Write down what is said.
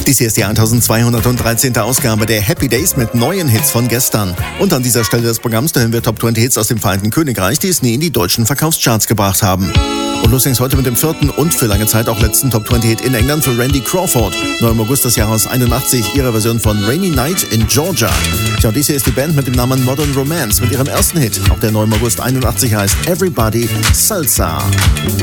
Dies hier ist die 1213. Ausgabe der Happy Days mit neuen Hits von gestern. Und an dieser Stelle des Programms, da hören wir Top 20 Hits aus dem Vereinigten Königreich, die es nie in die deutschen Verkaufscharts gebracht haben. Und los ging's heute mit dem vierten und für lange Zeit auch letzten Top 20 Hit in England für Randy Crawford. Neu im August des Jahres 81, ihre Version von Rainy Night in Georgia. Tja, und dies hier ist die Band mit dem Namen Modern Romance mit ihrem ersten Hit, auch der neu im August 81 heißt Everybody Salsa.